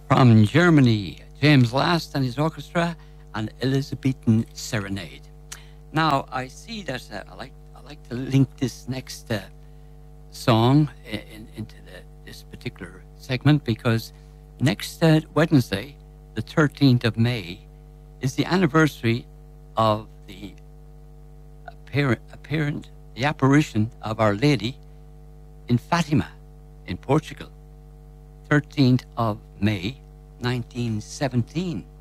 From Germany, James Last and his orchestra, an Elizabethan serenade. Now, I see that I like to link this next song into this particular segment because next Wednesday, the 13th of May, is the anniversary of the the apparition of Our Lady in Fatima, in Portugal. 13th of May, 1917.